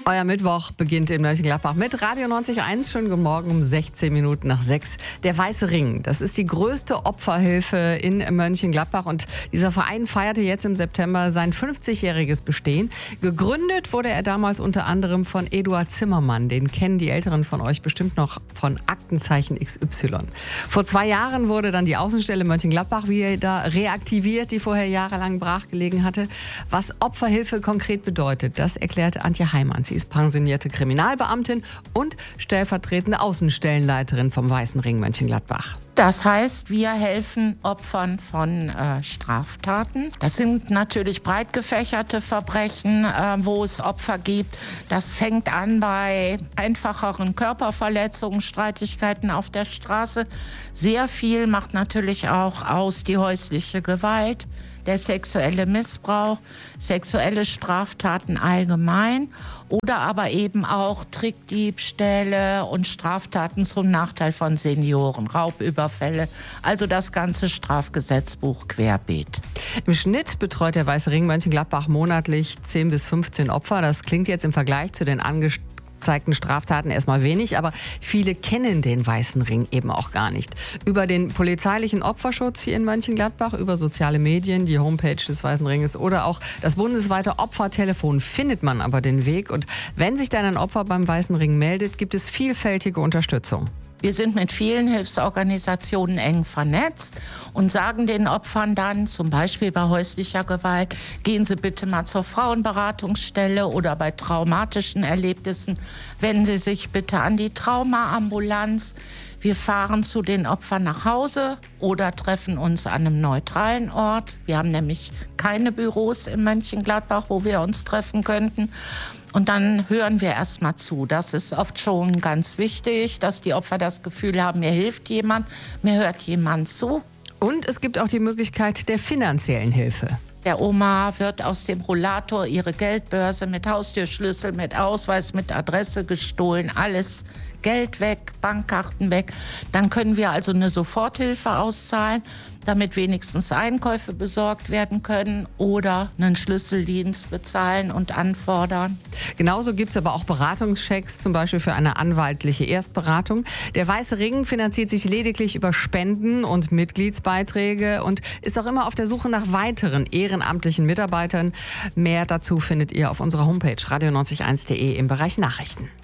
Euer Mittwoch beginnt in Mönchengladbach mit Radio 90.1. Schönen guten Morgen um 16 Minuten nach 6. Der Weiße Ring, das ist die größte Opferhilfe in Mönchengladbach. Und dieser Verein feierte jetzt im September sein 50-jähriges Bestehen. Gegründet wurde er damals unter anderem von Eduard Zimmermann. Den kennen die Älteren von euch bestimmt noch von Aktenzeichen XY. Vor 2 Jahren wurde dann die Außenstelle Mönchengladbach wieder reaktiviert, die vorher jahrelang brachgelegen hatte. Was Opferhilfe konkret bedeutet, das erklärt Antje Heimann. Sie ist pensionierte Kriminalbeamtin und stellvertretende Außenstellenleiterin vom Weißen Ring Mönchengladbach. Das heißt, wir helfen Opfern von Straftaten. Das sind natürlich breit gefächerte Verbrechen, wo es Opfer gibt. Das fängt an bei einfacheren Körperverletzungen, Streitigkeiten auf der Straße. Sehr viel macht natürlich auch aus die häusliche Gewalt, der sexuelle Missbrauch, sexuelle Straftaten allgemein oder aber eben auch Trickdiebstähle und Straftaten zum Nachteil von Senioren, Raubüberfälle, also das ganze Strafgesetzbuch querbeet. Im Schnitt betreut der Weiße Ring Mönchengladbach monatlich 10 bis 15 Opfer. Das klingt jetzt im Vergleich zu den angezeigten Straftaten erstmal wenig, aber viele kennen den Weißen Ring eben auch gar nicht. Über den polizeilichen Opferschutz hier in Mönchengladbach, über soziale Medien, die Homepage des Weißen Ringes oder auch das bundesweite Opfertelefon findet man aber den Weg. Und wenn sich dann ein Opfer beim Weißen Ring meldet, gibt es vielfältige Unterstützung. Wir sind mit vielen Hilfsorganisationen eng vernetzt und sagen den Opfern dann, zum Beispiel bei häuslicher Gewalt, gehen Sie bitte mal zur Frauenberatungsstelle oder bei traumatischen Erlebnissen wenden Sie sich bitte an die Traumaambulanz. Wir fahren zu den Opfern nach Hause oder treffen uns an einem neutralen Ort. Wir haben nämlich keine Büros in Mönchengladbach, wo wir uns treffen könnten. Und dann hören wir erst mal zu. Das ist oft schon ganz wichtig, dass die Opfer das Gefühl haben, mir hilft jemand, mir hört jemand zu. Und es gibt auch die Möglichkeit der finanziellen Hilfe. Der Oma wird aus dem Rollator ihre Geldbörse mit Haustürschlüssel, mit Ausweis, mit Adresse gestohlen, alles Geld weg, Bankkarten weg. Dann können wir also eine Soforthilfe auszahlen, damit wenigstens Einkäufe besorgt werden können oder einen Schlüsseldienst bezahlen und anfordern. Genauso gibt es aber auch Beratungschecks, zum Beispiel für eine anwaltliche Erstberatung. Der Weiße Ring finanziert sich lediglich über Spenden und Mitgliedsbeiträge und ist auch immer auf der Suche nach weiteren ehrenamtlichen Mitarbeitern. Mehr dazu findet ihr auf unserer Homepage radio901.de im Bereich Nachrichten.